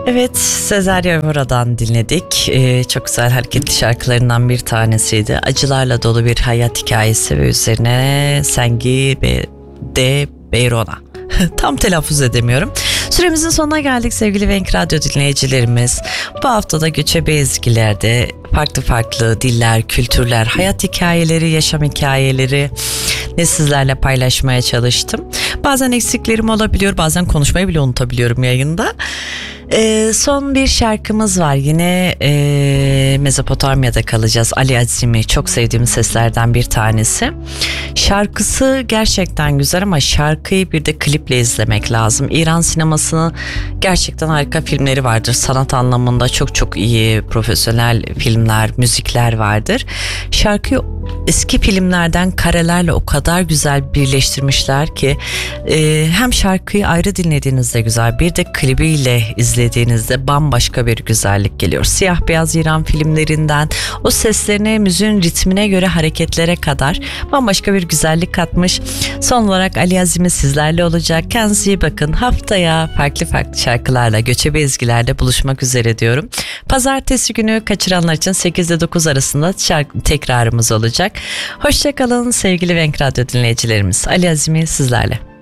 Evet, Sezer Yavura'dan dinledik. Çok güzel hareketli şarkılarından bir tanesiydi. Acılarla dolu bir hayat hikayesi ve üzerine Sengi de Beyrona. Tam telaffuz edemiyorum. Süremizin sonuna geldik sevgili Venk Radyo dinleyicilerimiz. Bu haftada göçebe ezgilerde farklı diller, kültürler, hayat hikayeleri, yaşam hikayeleri sizlerle paylaşmaya çalıştım. Bazen eksiklerim olabiliyor, bazen konuşmayı bile unutabiliyorum yayında. Son bir şarkımız var yine Mezopotamya'da kalacağız. Ali Azimi çok sevdiğim seslerden bir tanesi. Şarkısı gerçekten güzel ama şarkıyı bir de kliple izlemek lazım. İran sinemasının gerçekten harika filmleri vardır. Sanat anlamında çok iyi profesyonel filmler, müzikler vardır. Şarkıyı eski filmlerden karelerle o kadar güzel birleştirmişler ki hem şarkıyı ayrı dinlediğinizde güzel, bir de klibiyle izlediğinizde bambaşka bir güzellik geliyor. Siyah beyaz İran filmlerinden o seslerine, müziğin ritmine göre hareketlere kadar bambaşka bir güzellik katmış. Son olarak Ali Azimi sizlerle olacak. Kendinize iyi bakın. Haftaya farklı şarkılarla, göçebe ezgilerle buluşmak üzere diyorum. Pazartesi günü kaçıranlar için 8 ile 9 arasında tekrarımız olacak. Hoşçakalın sevgili Venk Radyo dinleyicilerimiz. Ali Azimi sizlerle.